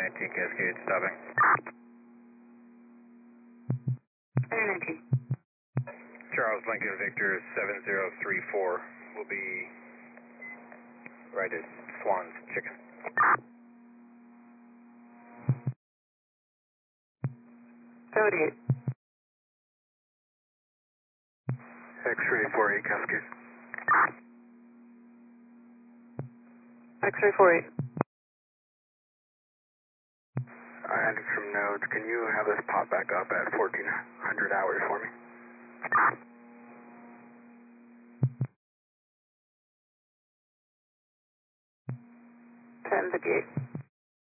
19 Cascade, stopping. Air 19. Charles Lincoln Victor 7034 will be right at Swan's Chicken. Code 8. X-ray 48 Cascade. X-ray 48. I ended from nodes. Can you have this pop back up at 1400 hours for me? 1058.